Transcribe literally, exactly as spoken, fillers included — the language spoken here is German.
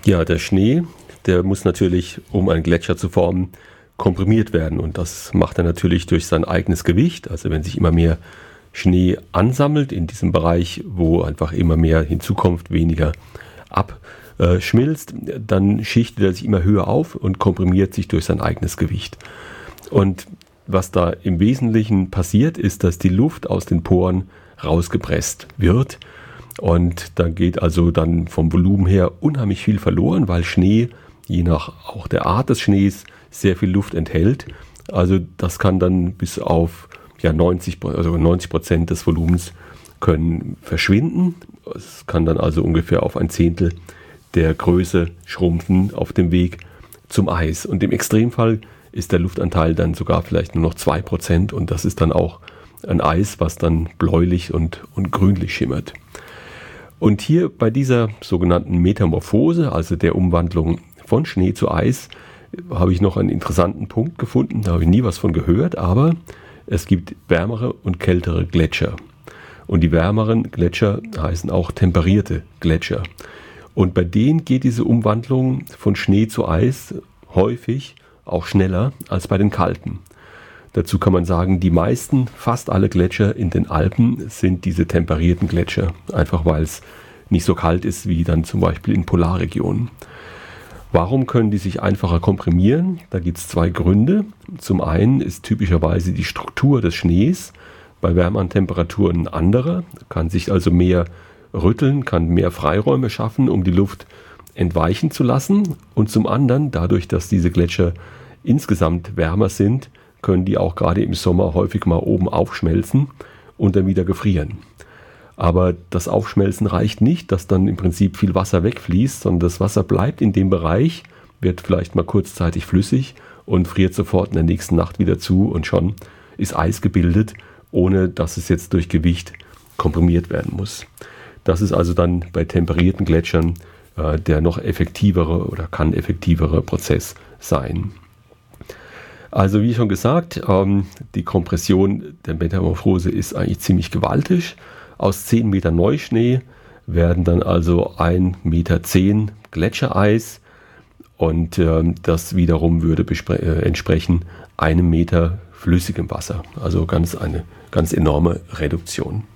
Ja, der Schnee, der muss natürlich, um einen Gletscher zu formen, komprimiert werden. Und das macht er natürlich durch sein eigenes Gewicht. Also wenn sich immer mehr Schnee ansammelt in diesem Bereich, wo einfach immer mehr hinzukommt, weniger abschmilzt, dann schichtet er sich immer höher auf und komprimiert sich durch sein eigenes Gewicht. Und was da im Wesentlichen passiert, ist, dass die Luft aus den Poren rausgepresst wird. Und da geht also dann vom Volumen her unheimlich viel verloren, weil Schnee, je nach auch der Art des Schnees, sehr viel Luft enthält. Also das kann dann bis auf ja, neunzig, also neunzig Prozent des Volumens können verschwinden. Es kann dann also ungefähr auf ein Zehntel der Größe schrumpfen auf dem Weg zum Eis. Und im Extremfall ist der Luftanteil dann sogar vielleicht nur noch zwei Prozent und das ist dann auch ein Eis, was dann bläulich und, und grünlich schimmert. Und hier bei dieser sogenannten Metamorphose, also der Umwandlung von Schnee zu Eis, habe ich noch einen interessanten Punkt gefunden. Da habe ich nie was von gehört, aber es gibt wärmere und kältere Gletscher. Und die wärmeren Gletscher heißen auch temperierte Gletscher. Und bei denen geht diese Umwandlung von Schnee zu Eis häufig auch schneller als bei den kalten. Dazu kann man sagen, die meisten, fast alle Gletscher in den Alpen sind diese temperierten Gletscher, einfach weil es nicht so kalt ist wie dann zum Beispiel in Polarregionen. Warum können die sich einfacher komprimieren? Da gibt es zwei Gründe. Zum einen ist typischerweise die Struktur des Schnees bei wärmeren Temperaturen andere, kann sich also mehr rütteln, kann mehr Freiräume schaffen, um die Luft entweichen zu lassen. Und zum anderen, dadurch, dass diese Gletscher insgesamt wärmer sind, können die auch gerade im Sommer häufig mal oben aufschmelzen und dann wieder gefrieren. Aber das Aufschmelzen reicht nicht, dass dann im Prinzip viel Wasser wegfließt, sondern das Wasser bleibt in dem Bereich, wird vielleicht mal kurzzeitig flüssig und friert sofort in der nächsten Nacht wieder zu und schon ist Eis gebildet, ohne dass es jetzt durch Gewicht komprimiert werden muss. Das ist also dann bei temperierten Gletschern äh, der noch effektivere oder kann effektivere Prozess sein. Also wie schon gesagt, ähm, die Kompression der Metamorphose ist eigentlich ziemlich gewaltig. Aus zehn Meter Neuschnee werden dann also ein Meter zehn Gletschereis und ähm, das wiederum würde bespre- äh, entsprechen einem Meter flüssigem Wasser. Also ganz eine ganz enorme Reduktion.